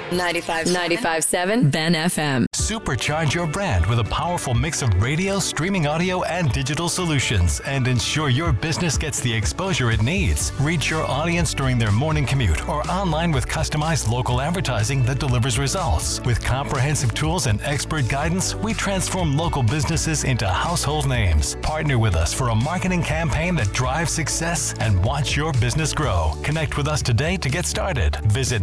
95.7 Ben FM. Supercharge your brand with a powerful mix of radio, streaming audio, and digital solutions, and ensure your business gets the exposure it needs. Reach your audience during their morning commute or online with customized local advertising that delivers results. With comprehensive tools and expert guidance, we transform local businesses into household names. Partner with us for a marketing campaign that drives success and watch your business grow. Connect with us today to get started. Visit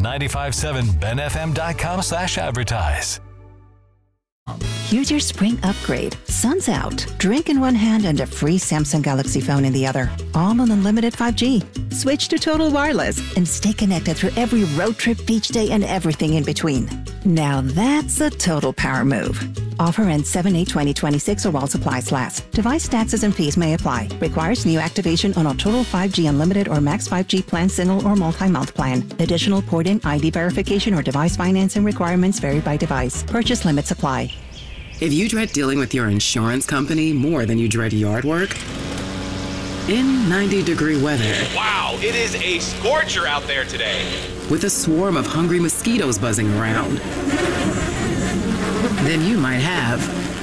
957benfm.com/advertise. Here's your spring upgrade. Sun's out. Drink in one hand and a free Samsung Galaxy phone in the other. All on unlimited 5G. Switch to Total Wireless and stay connected through every road trip, beach day, and everything in between. Now that's a total power move. Offer ends 7/8/2026 or while supplies last. Device taxes and fees may apply. Requires new activation on a Total 5G Unlimited or Max 5G plan, single or multi-month plan. Additional port-in ID verification or device financing requirements vary by device. Purchase limits apply. If you dread dealing with your insurance company more than you dread yard work, in 90-degree weather. Wow, it is a scorcher out there today. With a swarm of hungry mosquitoes buzzing around, then you might have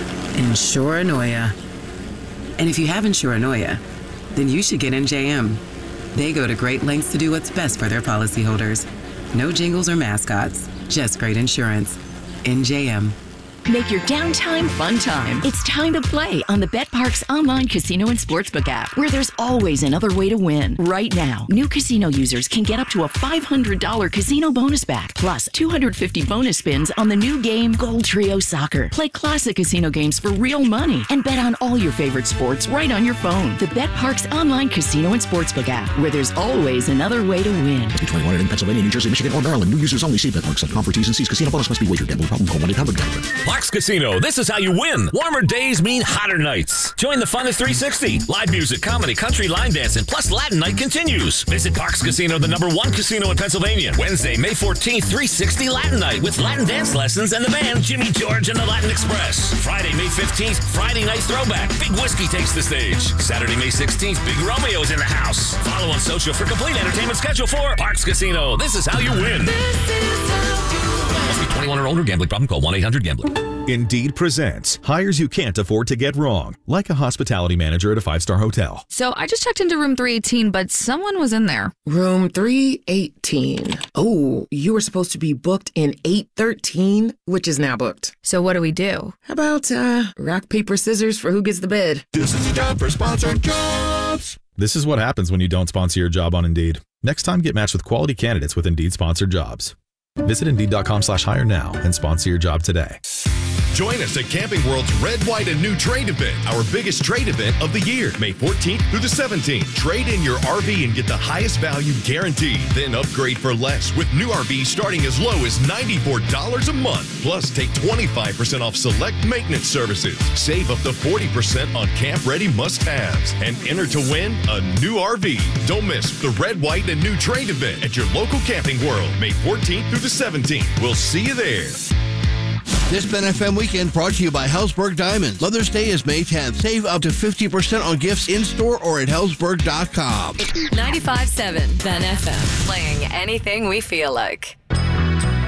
Insuranoia. And if you have Insuranoia, then you should get NJM. They go to great lengths to do what's best for their policyholders. No jingles or mascots, just great insurance. NJM. Make your downtime fun time. It's time to play on the BetParx online casino and sportsbook app, where there's always another way to win. Right now, new casino users can get up to a $500 casino bonus back, plus 250 bonus spins on the new game Gold Trio Soccer. Play classic casino games for real money and bet on all your favorite sports right on your phone. The BetParx online casino and sportsbook app, where there's always another way to win. Must be 21 and in Pennsylvania, New Jersey, Michigan, or Maryland. New users only. See BetParx.com for T's and C's. Casino bonus must be wagered. Gambling problem? Call 1-800-GAMBLER. Parx Casino, this is how you win. Warmer days mean hotter nights. Join the fun of 360. Live music, comedy, country, line dancing, plus Latin night continues. Visit Parx Casino, the #1 casino in Pennsylvania. Wednesday, May 14th, 360 Latin night with Latin dance lessons and the band Jimmy George and the Latin Express. Friday, May 15th, Friday night throwback. Big Whiskey takes the stage. Saturday, May 16th, Big Romeo's in the house. Follow on social for complete entertainment schedule for Parx Casino. This is how you win. Must be 21 or older. Gambling problem? Call 1-800-GAMBLER. Indeed presents hires you can't afford to get wrong, like a hospitality manager at a 5-star hotel. So I just checked into room 318, but someone was in there. Room 318. Oh, you were supposed to be booked in 813, which is now booked. So what do we do? How about rock, paper, scissors for who gets the bed? This is the time for sponsored jobs. This is what happens when you don't sponsor your job on Indeed. Next time, get matched with quality candidates with Indeed sponsored jobs. Visit Indeed.com/hire now and sponsor your job today. Join us at Camping World's Red, White, and New Trade Event, our biggest trade event of the year, May 14th through the 17th. Trade in your RV and get the highest value guaranteed. Then upgrade for less with new RVs starting as low as $94 a month. Plus, take 25% off select maintenance services. Save up to 40% on camp-ready must-haves. And enter to win a new RV. Don't miss the Red, White, and New Trade Event at your local Camping World, May 14th through the 17th. We'll see you there. This Ben FM weekend brought to you by Helzberg Diamonds. Mother's Day is May 10th. Save up to 50% on gifts in-store or at Helzberg.com. 95.7 Ben FM. Playing anything we feel like.